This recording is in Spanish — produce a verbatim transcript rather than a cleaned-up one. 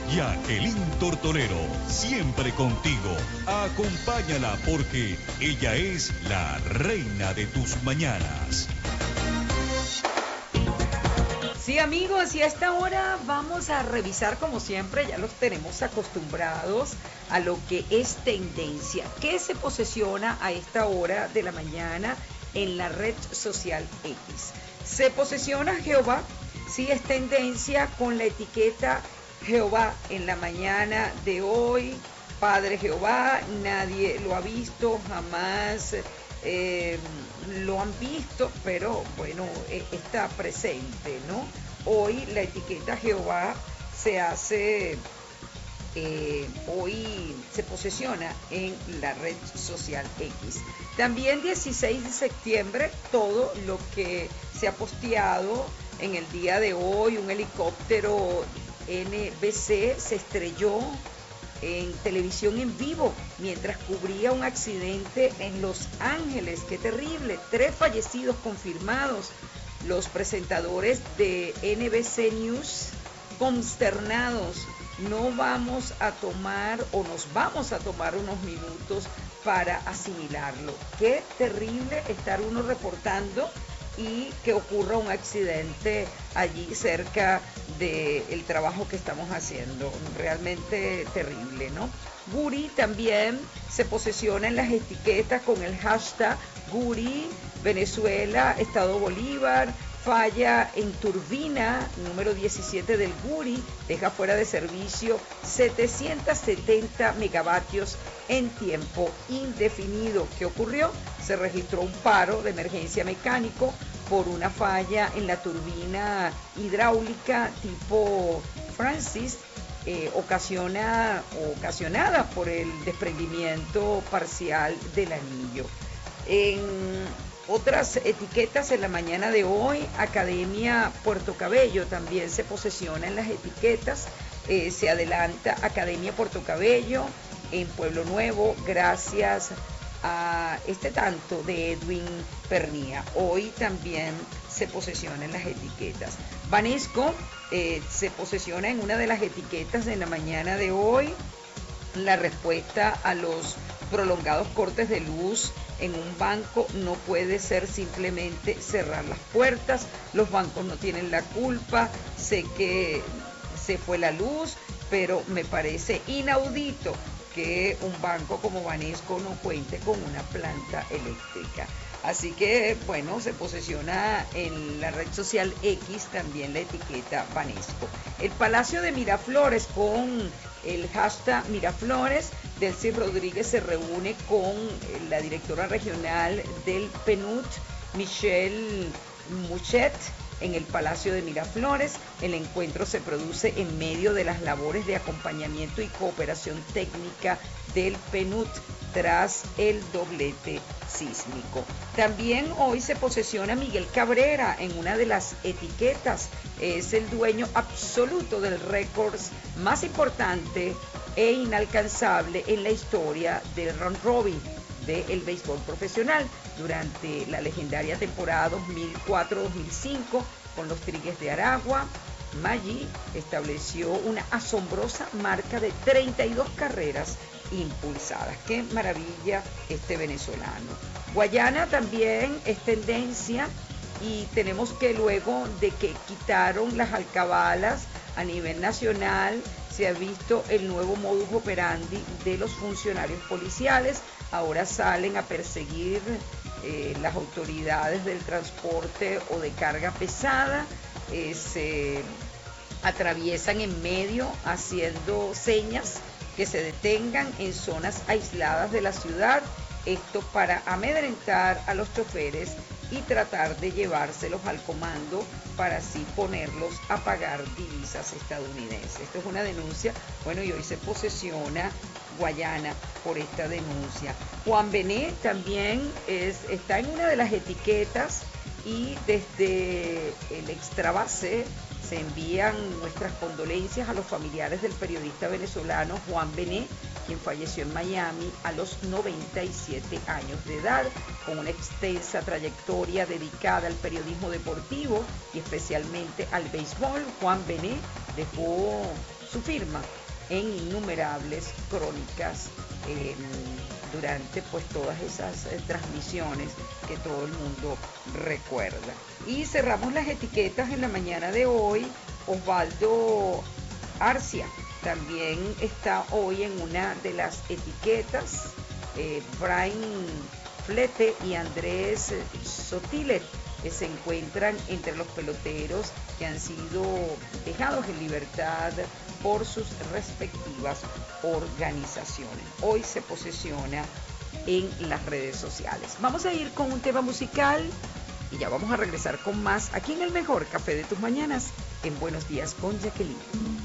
Jacqueline Tortolero, siempre contigo. Acompáñala porque ella es la reina de tus mañanas. Sí, amigos, y a esta hora vamos a revisar, como siempre, ya los tenemos acostumbrados a lo que es tendencia. ¿Qué se posesiona a esta hora de la mañana en la red social X? Se posesiona Jehová, sí, es tendencia con la etiqueta Jehová en la mañana de hoy. Padre Jehová, nadie lo ha visto, jamás eh, lo han visto, pero bueno, eh, está presente, ¿no? Hoy la etiqueta Jehová se hace, eh, hoy se posesiona en la red social X. También dieciséis de septiembre, todo lo que se ha posteado en el día de hoy, un helicóptero N B C se estrelló en televisión en vivo mientras cubría un accidente en Los Ángeles. ¡Qué terrible! Tres fallecidos confirmados. Los presentadores de N B C News consternados. No vamos a tomar o nos vamos a tomar unos minutos para asimilarlo. ¡Qué terrible estar uno reportando y que ocurra un accidente allí cerca del trabajo que estamos haciendo! Realmente terrible, ¿no? Guri también se posesiona en las etiquetas con el hashtag Guri, Venezuela, Estado Bolívar, falla en turbina número diecisiete del Guri, deja fuera de servicio setecientos setenta megavatios en tiempo indefinido. ¿Qué ocurrió? Se registró un paro de emergencia mecánico por una falla en la turbina hidráulica tipo Francis, eh, ocasiona, ocasionada por el desprendimiento parcial del anillo. En otras etiquetas en la mañana de hoy, Academia Puerto Cabello también se posesiona en las etiquetas. Eh, se adelanta Academia Puerto Cabello en Pueblo Nuevo gracias a este tanto de Edwin Pernía. Hoy también se posesiona en las etiquetas. Banesco eh, se posesiona en una de las etiquetas de la mañana de hoy. La respuesta a los prolongados cortes de luz en un banco no puede ser simplemente cerrar las puertas. Los bancos no tienen la culpa. Sé que se fue la luz, pero me parece inaudito que un banco como Banesco no cuente con una planta eléctrica. Así que, bueno, se posesiona en la red social X también la etiqueta Banesco. El Palacio de Miraflores con el hashtag Miraflores, Delcy Rodríguez se reúne con la directora regional del P N U D, Michelle Muchet, en el Palacio de Miraflores. El encuentro se produce en medio de las labores de acompañamiento y cooperación técnica del P N U D tras el doblete sísmico. También hoy se posesiona Miguel Cabrera en una de las etiquetas. Es el dueño absoluto del récord más importante e inalcanzable en la historia del round robin del béisbol profesional durante la legendaria temporada dos mil cuatro dos mil cinco con los Tigres de Aragua. Maggi estableció una asombrosa marca de treinta y dos carreras impulsadas. ¡Qué maravilla este venezolano! Guayana también es tendencia y tenemos que luego de que quitaron las alcabalas a nivel nacional, se ha visto el nuevo modus operandi de los funcionarios policiales. Ahora salen a perseguir eh, las autoridades del transporte o de carga pesada, eh, se atraviesan en medio haciendo señas que se detengan en zonas aisladas de la ciudad, esto para amedrentar a los choferes y tratar de llevárselos al comando para así ponerlos a pagar divisas estadounidenses. Esto es una denuncia, bueno, y hoy se posesiona Guayana por esta denuncia. Juan Bené también es, está en una de las etiquetas y desde el extrabase se envían nuestras condolencias a los familiares del periodista venezolano Juan Bené, quien falleció en Miami a los noventa y siete años de edad, con una extensa trayectoria dedicada al periodismo deportivo y especialmente al béisbol. Juan Bené dejó su firma en innumerables crónicas eh, durante pues todas esas eh, transmisiones que todo el mundo recuerda. Y cerramos las etiquetas en la mañana de hoy. Osvaldo Arcia también está hoy en una de las etiquetas. eh, Brian Flete y Andrés Sotilet que se encuentran entre los peloteros que han sido dejados en libertad por sus respectivas organizaciones. Hoy se posesiona en las redes sociales. Vamos a ir con un tema musical y ya vamos a regresar con más aquí en el mejor café de tus mañanas, en Buenos Días con Jacqueline.